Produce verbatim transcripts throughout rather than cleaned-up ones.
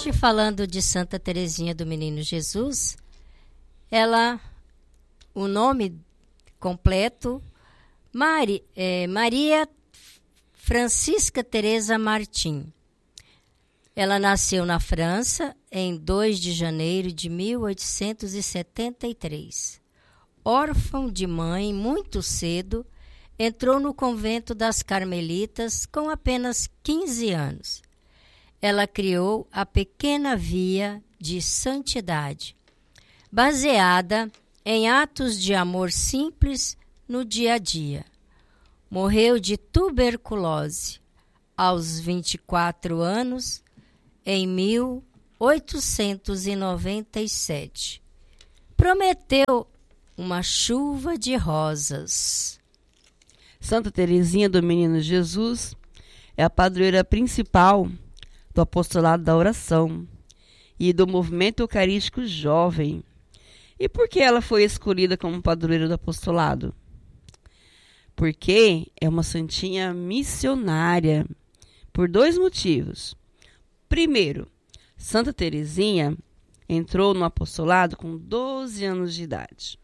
Hoje, falando de Santa Teresinha do Menino Jesus, ela, o nome completo, Mari, é, Maria Francisca Teresa Martim. Ela nasceu na França em dois de janeiro de mil oitocentos e setenta e três. Órfã de mãe muito cedo, entrou no convento das Carmelitas com apenas quinze anos. Ela criou a pequena via de santidade, baseada em atos de amor simples no dia a dia. Morreu de tuberculose aos vinte e quatro anos, em mil oitocentos e noventa e sete. Prometeu uma chuva de rosas. Santa Teresinha do Menino Jesus é a padroeira principal do apostolado da oração e do movimento eucarístico jovem. E por que ela foi escolhida como padroeira do apostolado? Porque é uma santinha missionária, por dois motivos. Primeiro, Santa Teresinha entrou no apostolado com doze anos de idade.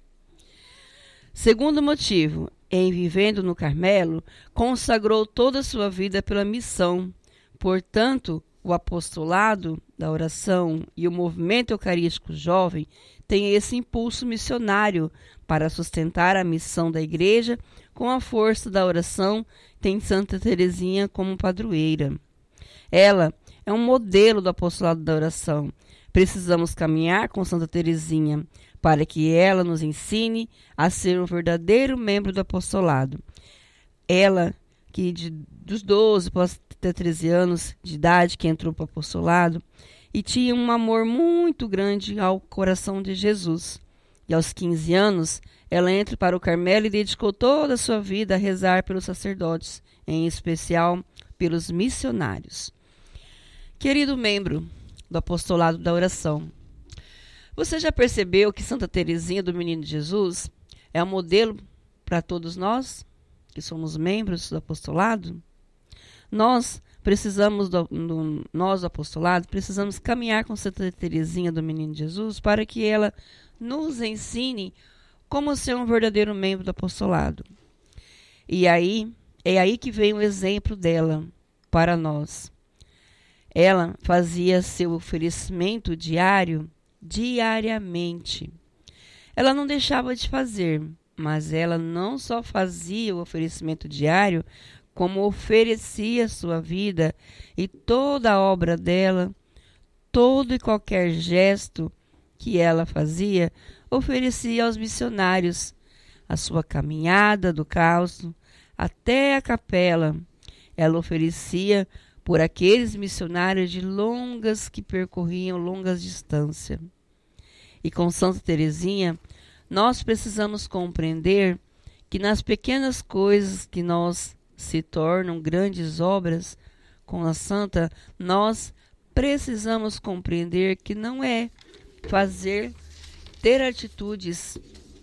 Segundo motivo, em vivendo no Carmelo, consagrou toda a sua vida pela missão. Portanto, o apostolado da oração e o movimento eucarístico jovem têm esse impulso missionário para sustentar a missão da Igreja com a força da oração, tem Santa Teresinha como padroeira. Ela é um modelo do apostolado da oração. Precisamos caminhar com Santa Teresinha para que ela nos ensine a ser um verdadeiro membro do apostolado. Ela, que de, dos doze até treze anos de idade, que entrou para o apostolado, e tinha um amor muito grande ao coração de Jesus. E aos quinze anos, ela entra para o Carmelo e dedicou toda a sua vida a rezar pelos sacerdotes, em especial pelos missionários. Querido membro do apostolado da oração, você já percebeu que Santa Teresinha do Menino Jesus é um modelo para todos nós, que somos membros do apostolado? Nós precisamos, do, do, nós do apostolado, precisamos caminhar com Santa Teresinha do Menino Jesus para que ela nos ensine como ser um verdadeiro membro do apostolado. E aí, é aí que vem o exemplo dela para nós. Ela fazia seu oferecimento diário, diariamente. Ela não deixava de fazer, mas ela não só fazia o oferecimento diário, como oferecia sua vida e toda a obra dela, todo e qualquer gesto que ela fazia, oferecia aos missionários. A sua caminhada do claustro até a capela, ela oferecia por aqueles missionários de longas que percorriam longas distâncias. E com Santa Teresinha, nós precisamos compreender que nas pequenas coisas que nós se tornam grandes obras, com a Santa, nós precisamos compreender que não é fazer, ter atitudes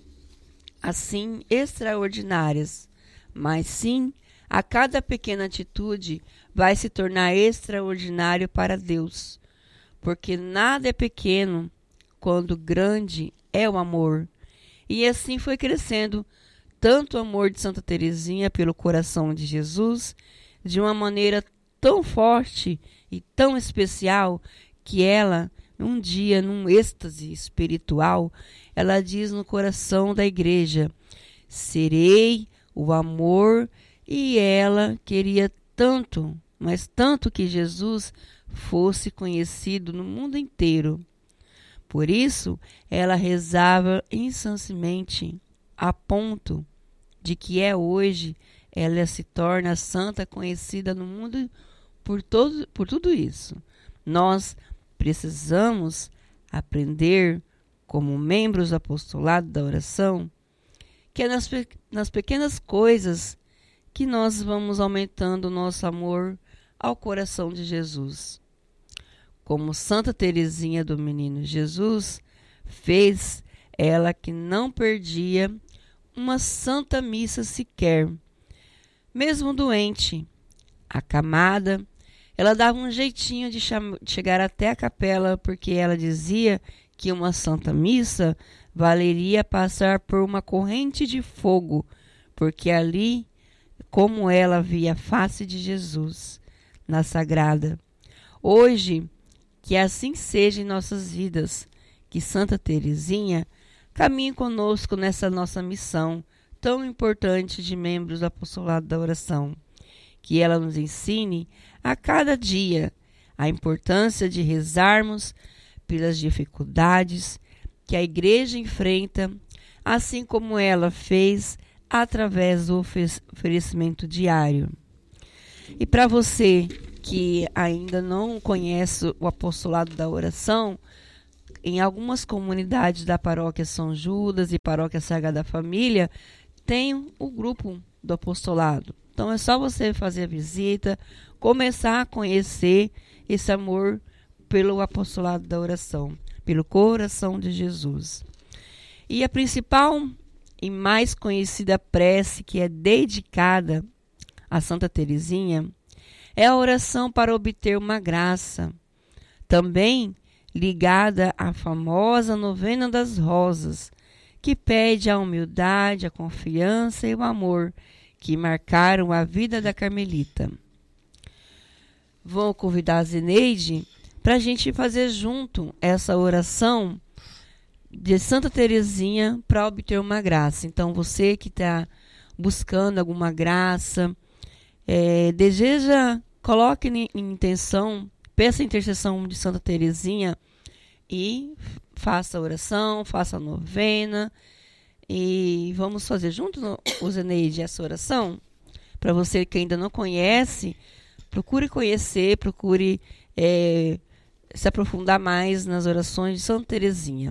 assim extraordinárias, mas sim a cada pequena atitude vai se tornar extraordinário para Deus, porque nada é pequeno quando grande é o amor. E assim foi crescendo tanto o amor de Santa Teresinha pelo coração de Jesus, de uma maneira tão forte e tão especial, que ela, um dia, num êxtase espiritual, ela diz no coração da igreja: serei o amor. E ela queria tanto, mas tanto, que Jesus fosse conhecido no mundo inteiro. Por isso, ela rezava incessantemente, a ponto de que é hoje ela se torna santa, conhecida no mundo por, todo, por tudo isso. Nós precisamos aprender, como membros do apostolado da oração, que é nas, nas pequenas coisas que nós vamos aumentando o nosso amor ao coração de Jesus. Como Santa Teresinha do Menino Jesus fez, ela que não perdia uma santa missa sequer, mesmo doente, acamada, Ela dava um jeitinho de cham- chegar até a capela, porque ela dizia que uma santa missa valeria passar por uma corrente de fogo, porque ali, como ela via a face de Jesus na sagrada. Hoje, que assim seja em nossas vidas, que Santa Teresinha caminhe conosco nessa nossa missão tão importante de membros do apostolado da oração. Que ela nos ensine a cada dia a importância de rezarmos pelas dificuldades que a igreja enfrenta, assim como ela fez através do oferecimento diário. E para você que ainda não conhece o apostolado da oração, em algumas comunidades da paróquia São Judas e paróquia Sagrada Família, tem o grupo do apostolado. Então é só você fazer a visita, começar a conhecer esse amor pelo apostolado da oração, pelo coração de Jesus. E a principal e mais conhecida prece que é dedicada a Santa Teresinha é a oração para obter uma graça, também ligada à famosa novena das rosas, que pede a humildade, a confiança e o amor que marcaram a vida da Carmelita. Vou convidar a Zeneide para a gente fazer junto essa oração de Santa Teresinha para obter uma graça. Então, você que está buscando alguma graça, é, deseja, coloque em, em intenção, peça a intercessão de Santa Teresinha e faça a oração, faça a novena. E vamos fazer junto, o Zeneide, essa oração? Para você que ainda não conhece, procure conhecer, procure é, se aprofundar mais nas orações de Santa Teresinha.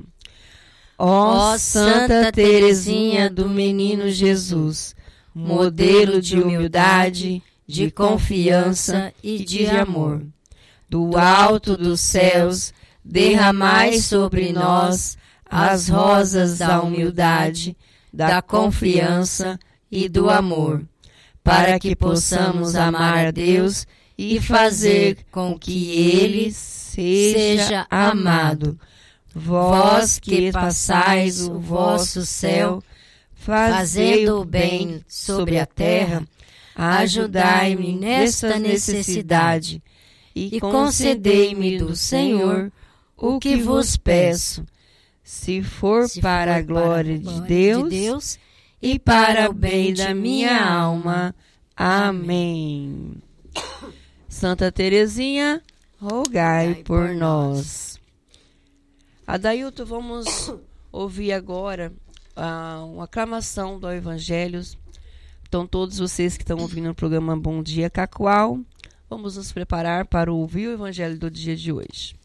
Ó Santa Teresinha do Menino Jesus, modelo de humildade, de confiança e de amor, do alto dos céus, derramai sobre nós as rosas da humildade, da confiança e do amor, para que possamos amar a Deus e fazer com que Ele seja amado. Vós que passais o vosso céu, fazendo o bem sobre a terra, ajudai-me nesta necessidade e concedei-me do Senhor o que vos peço, se for se para for a glória, para a glória de, Deus, de Deus e para o bem da minha alma. Amém. Santa Teresinha, rogai por nós. Adailton, vamos ouvir agora uh, uma aclamação do Evangelho. Então, todos vocês que estão ouvindo o programa Bom Dia Cacoal, vamos nos preparar para ouvir o Evangelho do dia de hoje.